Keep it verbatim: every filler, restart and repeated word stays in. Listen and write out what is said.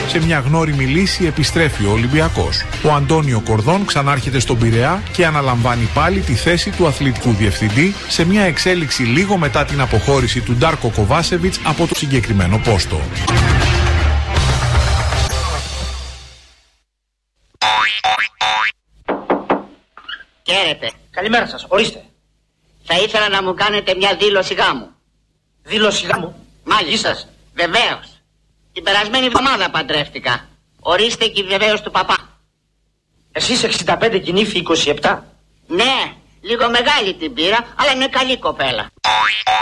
Σε μια γνώριμη λύση επιστρέφει ο Ολυμπιακός. Ο Αντώνιο Κορδόν ξανάρχεται στον Πειραιά και αναλαμβάνει πάλι τη θέση του αθλητικού διευθυντή σε μια εξέλιξη λίγο μετά την αποχώρηση του Ντάρκο Κοβάσεβιτς από το συγκεκριμένο πόστο. Χαίρετε. Καλημέρα σας, ορίστε. Θα ήθελα να μου κάνετε μια δήλωση γάμου. Δήλωση γάμου? Μάλιστα, βεβαίως. Την περασμένη εβδομάδα παντρεύτηκα. Ορίστε και βεβαίως του παπά. Εσείς εξήντα πέντε και η νύφη είκοσι επτά. Ναι, λίγο μεγάλη την πήρα, αλλά είναι καλή κοπέλα.